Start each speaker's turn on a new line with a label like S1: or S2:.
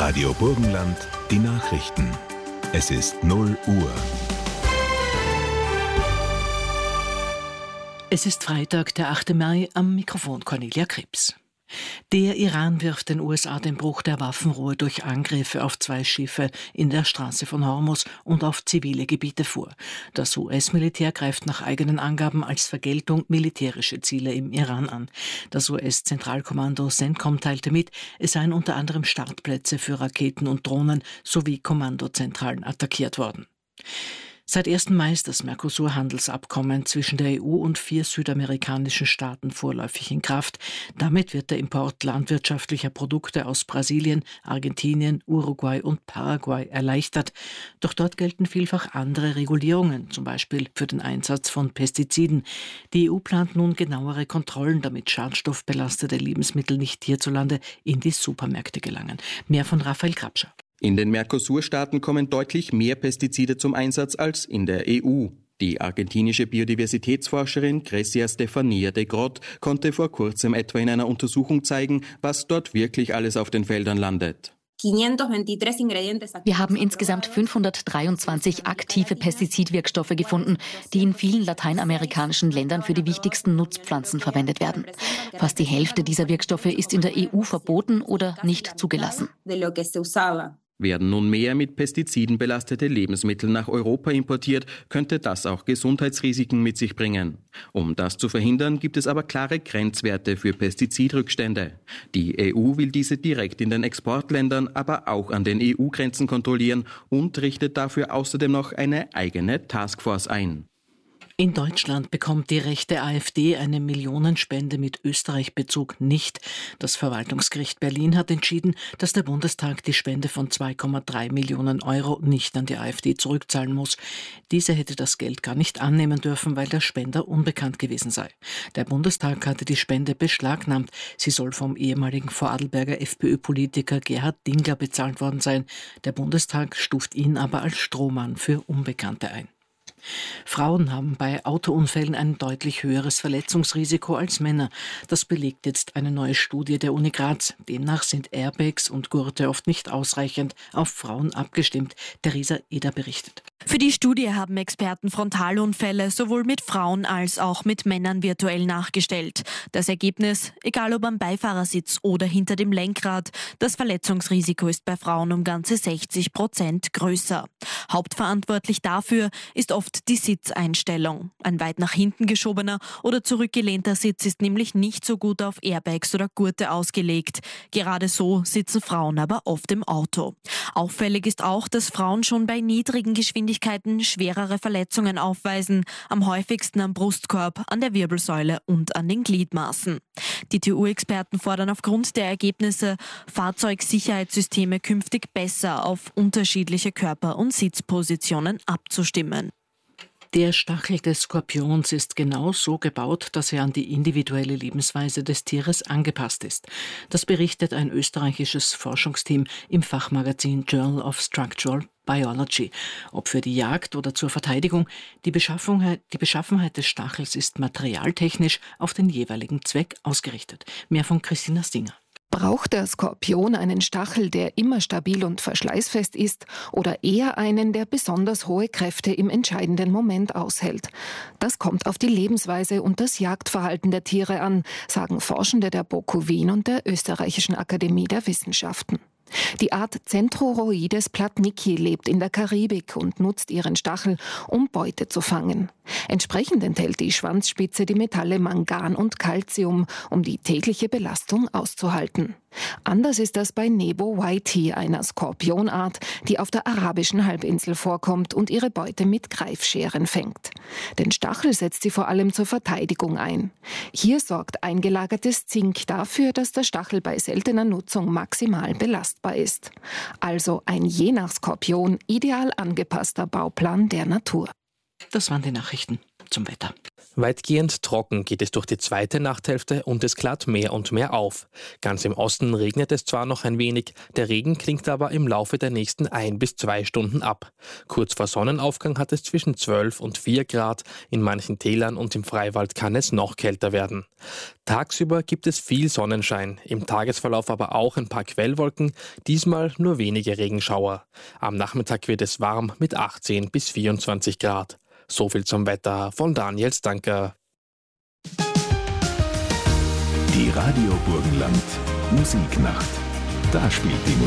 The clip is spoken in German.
S1: Radio Burgenland, die Nachrichten. Es ist 0 Uhr.
S2: Es ist Freitag, der 8. Mai, am Mikrofon Cornelia Krebs. Der Iran wirft den USA den Bruch der Waffenruhe durch Angriffe auf 2 Schiffe in der Straße von Hormuz und auf zivile Gebiete vor. Das US-Militär greift nach eigenen Angaben als Vergeltung militärische Ziele im Iran an. Das US-Zentralkommando CENTCOM teilte mit, es seien unter anderem Startplätze für Raketen und Drohnen sowie Kommandozentralen attackiert worden. Seit 1. Mai ist das Mercosur-Handelsabkommen zwischen der EU und 4 südamerikanischen Staaten vorläufig in Kraft. Damit wird der Import landwirtschaftlicher Produkte aus Brasilien, Argentinien, Uruguay und Paraguay erleichtert. Doch dort gelten vielfach andere Regulierungen, zum Beispiel für den Einsatz von Pestiziden. Die EU plant nun genauere Kontrollen, damit schadstoffbelastete Lebensmittel nicht hierzulande in die Supermärkte gelangen. Mehr von Raphael Grabscher.
S3: In den Mercosur-Staaten kommen deutlich mehr Pestizide zum Einsatz als in der EU. Die argentinische Biodiversitätsforscherin Grecia Stefania de Grott konnte vor kurzem etwa in einer Untersuchung zeigen, was dort wirklich alles auf den Feldern landet.
S4: Wir haben insgesamt 523 aktive Pestizidwirkstoffe gefunden, die in vielen lateinamerikanischen Ländern für die wichtigsten Nutzpflanzen verwendet werden. Fast die Hälfte dieser Wirkstoffe ist in der EU verboten oder nicht zugelassen.
S3: Werden nun mehr mit Pestiziden belastete Lebensmittel nach Europa importiert, könnte das auch Gesundheitsrisiken mit sich bringen. Um das zu verhindern, gibt es aber klare Grenzwerte für Pestizidrückstände. Die EU will diese direkt in den Exportländern, aber auch an den EU-Grenzen kontrollieren und richtet dafür außerdem noch eine eigene Taskforce ein.
S2: In Deutschland bekommt die rechte AfD eine Millionenspende mit Österreich-Bezug nicht. Das Verwaltungsgericht Berlin hat entschieden, dass der Bundestag die Spende von 2,3 Millionen Euro nicht an die AfD zurückzahlen muss. Diese hätte das Geld gar nicht annehmen dürfen, weil der Spender unbekannt gewesen sei. Der Bundestag hatte die Spende beschlagnahmt. Sie soll vom ehemaligen Vorarlberger FPÖ-Politiker Gerhard Dingler bezahlt worden sein. Der Bundestag stuft ihn aber als Strohmann für Unbekannte ein. Frauen haben bei Autounfällen ein deutlich höheres Verletzungsrisiko als Männer. Das belegt jetzt eine neue Studie der Uni Graz. Demnach sind Airbags und Gurte oft nicht ausreichend auf Frauen abgestimmt. Theresa Eder berichtet.
S5: Für die Studie haben Experten Frontalunfälle sowohl mit Frauen als auch mit Männern virtuell nachgestellt. Das Ergebnis, egal ob am Beifahrersitz oder hinter dem Lenkrad, das Verletzungsrisiko ist bei Frauen um ganze 60% größer. Hauptverantwortlich dafür ist oft die Sitzeinstellung. Ein weit nach hinten geschobener oder zurückgelehnter Sitz ist nämlich nicht so gut auf Airbags oder Gurte ausgelegt. Gerade so sitzen Frauen aber oft im Auto. Auffällig ist auch, dass Frauen schon bei niedrigen Geschwindigkeiten schwerere Verletzungen aufweisen, am häufigsten am Brustkorb, an der Wirbelsäule und an den Gliedmaßen. Die TU-Experten fordern aufgrund der Ergebnisse, Fahrzeugsicherheitssysteme künftig besser auf unterschiedliche Körper- und Sitzpositionen abzustimmen.
S2: Der Stachel des Skorpions ist genau so gebaut, dass er an die individuelle Lebensweise des Tieres angepasst ist. Das berichtet ein österreichisches Forschungsteam im Fachmagazin Journal of Structural Biology. Ob für die Jagd oder zur Verteidigung, die Beschaffenheit des Stachels ist materialtechnisch auf den jeweiligen Zweck ausgerichtet. Mehr von Christina Stinger.
S6: Braucht der Skorpion einen Stachel, der immer stabil und verschleißfest ist, oder eher einen, der besonders hohe Kräfte im entscheidenden Moment aushält? Das kommt auf die Lebensweise und das Jagdverhalten der Tiere an, sagen Forschende der BOKU Wien und der Österreichischen Akademie der Wissenschaften. Die Art Centroroides platnicki lebt in der Karibik und nutzt ihren Stachel, um Beute zu fangen. Entsprechend enthält die Schwanzspitze die Metalle Mangan und Calcium, um die tägliche Belastung auszuhalten. Anders ist das bei Nebo Whitey, einer Skorpionart, die auf der arabischen Halbinsel vorkommt und ihre Beute mit Greifscheren fängt. Den Stachel setzt sie vor allem zur Verteidigung ein. Hier sorgt eingelagertes Zink dafür, dass der Stachel bei seltener Nutzung maximal belastbar ist. Also ein je nach Skorpion ideal angepasster Bauplan der Natur.
S2: Das waren die Nachrichten zum Wetter.
S7: Weitgehend trocken geht es durch die zweite Nachthälfte und es klart mehr und mehr auf. Ganz im Osten regnet es zwar noch ein wenig, der Regen klingt aber im Laufe der nächsten 1 bis 2 Stunden ab. Kurz vor Sonnenaufgang hat es zwischen 12 und 4 Grad, in manchen Tälern und im Freiwald kann es noch kälter werden. Tagsüber gibt es viel Sonnenschein, im Tagesverlauf aber auch ein paar Quellwolken, diesmal nur wenige Regenschauer. Am Nachmittag wird es warm mit 18 bis 24 Grad. So viel zum Wetter von Daniel Stanker.
S1: Die Radio Burgenland Musiknacht. Da spielt die